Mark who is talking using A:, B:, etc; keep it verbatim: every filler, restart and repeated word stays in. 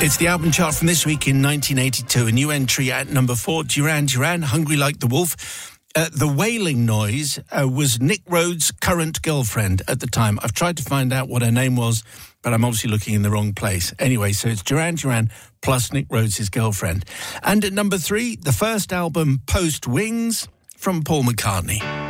A: It's the album chart from this week in nineteen eighty-two. A new entry at number four, Duran Duran, Hungry Like the Wolf. Uh, the wailing noise uh, was Nick Rhodes' current girlfriend at the time. I've tried to find out what her name was, but I'm obviously looking in the wrong place. Anyway, so it's Duran Duran plus Nick Rhodes' girlfriend. And at number three, the first album post Wings from Paul McCartney.